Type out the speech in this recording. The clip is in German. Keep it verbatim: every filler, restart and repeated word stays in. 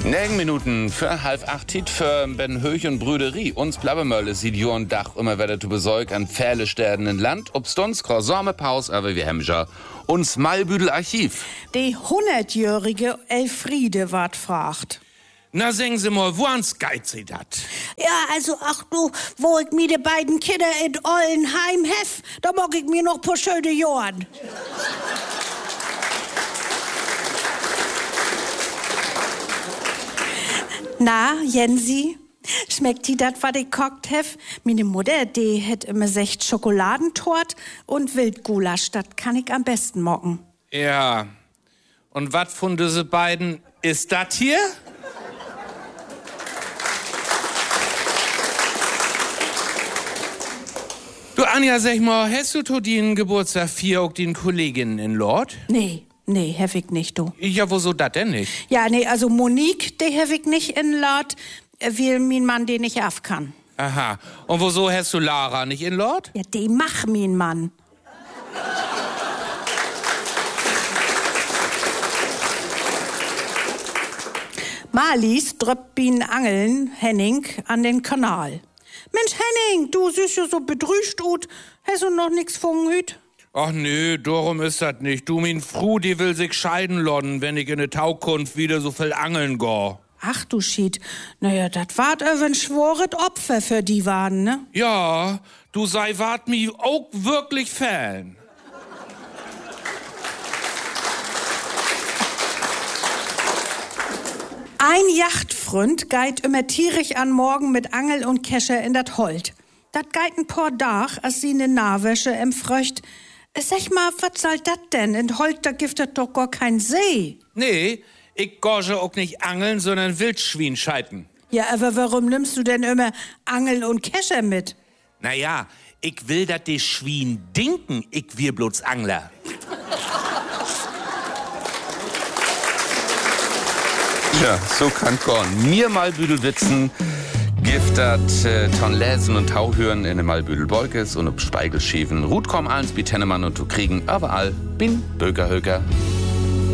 Negen Minuten für halb acht Tit für Ben Höch und Brüderie. Uns Blabbemölle sieht Jorn Dach immer wieder zu Besäug an Pfählestäden in Land. Obst uns Croissant Paus, aber wir Hemscher. Uns Malbüdel Archiv. Die hundertjährige Elfriede ward fragt. Na, sagen Sie mal, wo ans geht Sie dat? Ja, also, ach du, wo ich mir die beiden Kinder in Ollenheim hef, da mag ich mir noch paar schöne Jahren. Na, Jensi, schmeckt die dat, was ich kocht hef? Meine Mutter, die hätt immer secht Schokoladentort und Wildgulasch. Dat kann ich am besten mocken. Ja. Und wat von diese beiden ist dat hier? Du, Anja, sag mal, hast du to den Geburtstag vier auch den Kolleginnen in Lord? Nee. Nee, hef ich nicht, du. Ja, wieso dat denn nicht? Ja, nee, also Monique, die hef ich nicht in Lord, weil mein Mann den nicht af kann. Aha. Und wieso hast du Lara nicht in Lord? Ja, die mach mein Mann. Marlies dröppt bin Angeln, Henning, an den Kanal. Mensch, Henning, du siehst ja so bedrüscht ut. Hast du noch nix von hüt? Ach nö, darum ist das nicht. Du, min Fru, die will sich scheiden lodden, wenn ich in der Taukunft wieder so viel angeln go. Ach du Schied, naja, dat wart ein schworet Opfer für die waren, ne? Ja, du sei wart mi auch wirklich Fan. Ein Yachtfreund geit immer tierisch an Morgen mit Angel und Kescher in dat Holt. Dat geit ein paar Dach, als sie ne Nahwäsche empfröcht. Sag mal, was soll dat denn? In Holt, da gibt es doch gar kein See. Nee, ich gorge auch nicht angeln, sondern Wildschwein scheiten. Ja, aber warum nimmst du denn immer Angeln und Kescher mit? Naja, ich will, dat die Schwein dinken, ich wir bloß Angler. Ja, so kann Korn. Mir Malbüdel witzen. Giftert äh, ton Lesen und Tauhören in dem Malbüdel Bolkes und ob Speigelschäfen. Rut komm eins, wie Tennemann und du kriegen überall bin Bögerhöger.